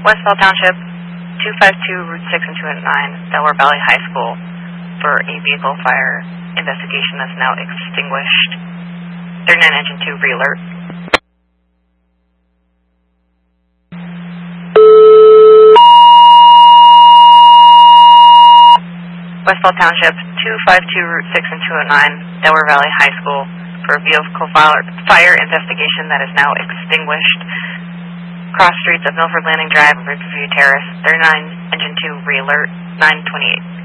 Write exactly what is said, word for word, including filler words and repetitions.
Westfall Township, two five two, Route six and two nine, Delaware Valley High School, for a vehicle fire investigation that's now extinguished. thirty-nine Engine two, re-alert. Westfall Township, two five two, Route six and two oh nine, Delaware Valley High School, for a vehicle fire investigation that is now extinguished. Cross streets of Milford Landing Drive and Riverview Terrace, thirty-nine Engine two, re-alert, nine twenty-eight.